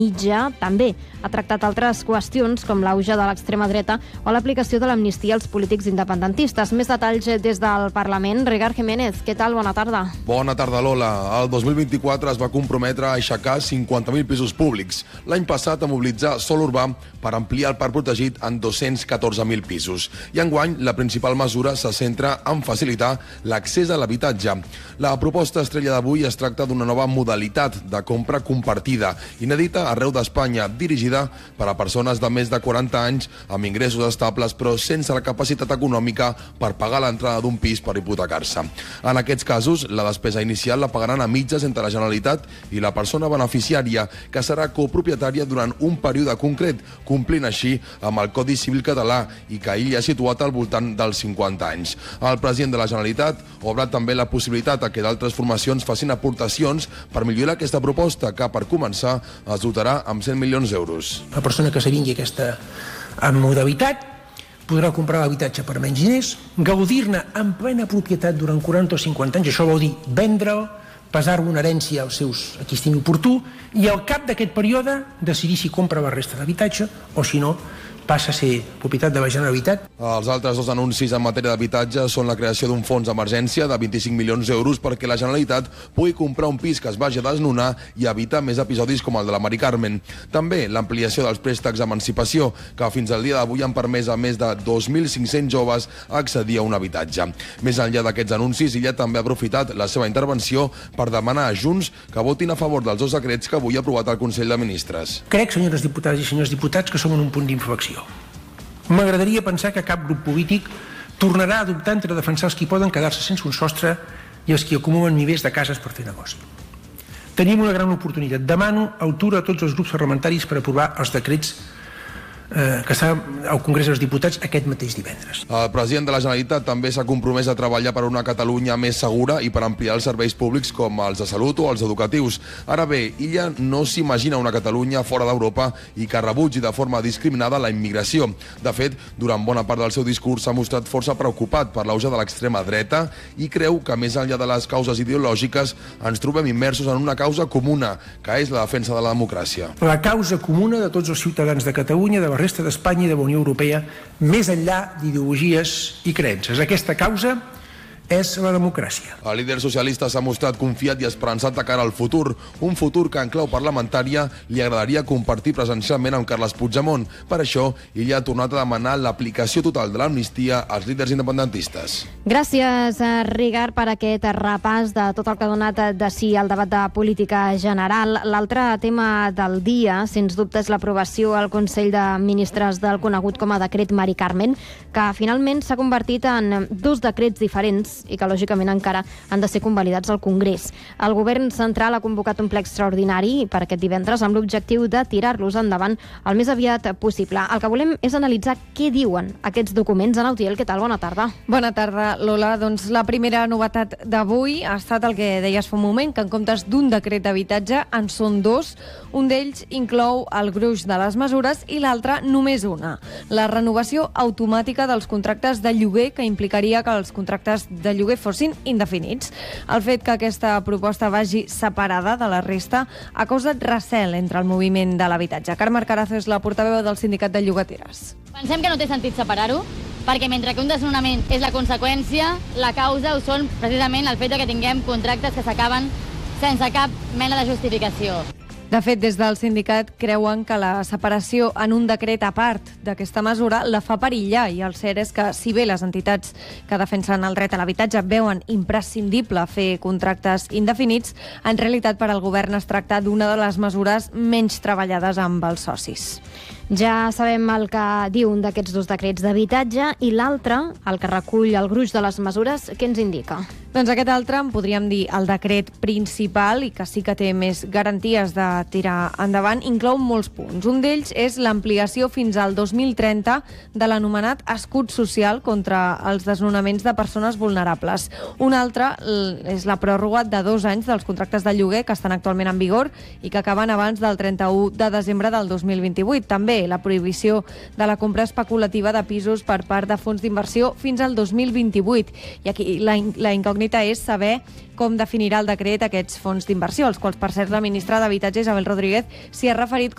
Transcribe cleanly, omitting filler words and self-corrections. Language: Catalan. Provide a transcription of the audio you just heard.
mitja també ha tractat altres qüestions com l'auge de l'extrema dreta o l'aplicació de l'amnistia als polítics independentistes. Més detalls des del Parlament. Ricard Jiménez, què tal? Bona tarda. Bona tarda, Lola. El 2024 es va comprometre a aixecar 50.000 pisos públics. L'any passat a mobilitzar sòl urbà per ampliar el parc protegit en 214.000 pisos. I enguany la principal mesura se centra en facilitar l'accés a l'habitatge. La proposta estrella d'avui es tracta d'una nova modalitat de compra compartida, inèdita arreu d'Espanya, dirigida per a persones de més de 40 anys amb ingressos estables però sense la capacitat econòmica per pagar l'entrada d'un pis per hipotecar-se. En aquests casos, la despesa inicial la pagaran a mitges entre la Generalitat i la persona beneficiària, que serà copropietària durant un període concret, complint així amb el Codi Civil català i que ell ha situat al voltant dels 50 anys. El president de la Generalitat obre també la possibilitat a que d'altres formacions facin aportacions per millorar aquesta proposta, que per començar es dotarà amb 100 milions d'euros. La persona que s'avingui aquesta modalitat podrà comprar l'habitatge per menys diners, gaudir-ne en plena propietat durant 40 o 50 anys, això vol dir vendre'l, passar-ho una herència als seus a qui estimi oportú, i al cap d'aquest període decidir si compra la resta d'habitatge o si no passa a ser propietat de la Generalitat. Els altres dos anuncis en matèria d'habitatge són la creació d'un fons d'emergència de 25 milions d'euros perquè la Generalitat pugui comprar un pis que es vagi a desnonar i evitar més episodis com el de la Mari Carmen. També l'ampliació dels préstecs d'emancipació, que fins al dia d'avui han permès a més de 2.500 joves accedir a un habitatge. Més enllà d'aquests anuncis, ella també ha aprofitat la seva intervenció per demanar a Junts que votin a favor dels dos decrets que avui ha aprovat el Consell de Ministres. Crec, senyores diputades i senyors diputats, que som en un punt d'inflexió. M'agradaria pensar que cap grup polític tornarà a adoptar entre defensar els qui poden quedar-se sense un sostre i els qui acumulen milers de cases per fer negoci. Tenim una gran oportunitat. Demano altura a tots els grups parlamentaris per aprovar els decrets que està al Congrés dels Diputats aquest mateix divendres. El president de la Generalitat també s'ha compromès a treballar per una Catalunya més segura i per ampliar els serveis públics com els de salut o els educatius. Ara bé, ella no s'imagina una Catalunya fora d'Europa i que rebutgi de forma discriminada la immigració. De fet, durant bona part del seu discurs s'ha mostrat força preocupat per l'auge de l'extrema dreta i creu que més enllà de les causes ideològiques ens trobem immersos en una causa comuna, que és la defensa de la democràcia. La causa comuna de tots els ciutadans de Catalunya, de la resta d'Espanya i de la Unió Europea, més enllà d'ideologies i creences. Aquesta causa és la democràcia. El líder socialista s'ha mostrat confiat i esperançat de cara al futur, un futur que en clau parlamentària li agradaria compartir presencialment amb Carles Puigdemont. Per això, ell ha tornat a demanar l'aplicació total de l'amnistia als líders independentistes. Gràcies, Ricard, per aquest repàs de tot el que ha donat de si el debat de política general. L'altre tema del dia, sens dubte, és l'aprovació al Consell de Ministres del conegut com a decret Mari Carmen, que finalment s'ha convertit en dos decrets diferents i que lògicament encara han de ser convalidats al Congrés. El govern central ha convocat un ple extraordinari per aquest divendres amb l'objectiu de tirar-los endavant el més aviat possible. El que volem és analitzar què diuen aquests documents. Ana Utiel, què tal? Bona tarda. Bona tarda, Lola. Doncs la primera novetat d'avui ha estat el que deies fa un moment, que en comptes d'un decret d'habitatge en són dos. Un d'ells inclou el gruix de les mesures i l'altre només una, la renovació automàtica dels contractes de lloguer, que implicaria que els contractes de lloguer fossin indefinits. El fet que aquesta proposta vagi separada de la resta ha causat recel entre el moviment de l'habitatge. Carme Carazo és la portaveu del sindicat de llogateres. Pensem que no té sentit separar-ho, perquè mentre que un desnonament és la conseqüència, la causa ho són precisament el fet que tinguem contractes que s'acaben sense cap mena de justificació. De fet, des del sindicat creuen que la separació en un decret a part d'aquesta mesura la fa perillar, i el cert és que, si bé les entitats que defensen el dret a l'habitatge veuen imprescindible fer contractes indefinits, en realitat per al govern es tracta d'una de les mesures menys treballades amb els socis. Ja sabem el que diu un d'aquests dos decrets d'habitatge i l'altre, el que recull el gruix de les mesures, què ens indica? Doncs aquest altre, en podríem dir el decret principal, i que sí que té més garanties de tirar endavant, inclou molts punts. Un d'ells és l'ampliació fins al 2030 de l'anomenat escut social contra els desnonaments de persones vulnerables. Un altre és la pròrroga de 2 anys dels contractes de lloguer que estan actualment en vigor i que acaben abans del 31 de desembre del 2028. També la prohibició de la compra especulativa de pisos per part de fons d'inversió fins al 2028. I aquí la incògnita és saber com definirà el decret aquests fons d'inversió, als quals, per cert, la ministra d'Habitatge, Isabel Rodríguez, s'hi ha referit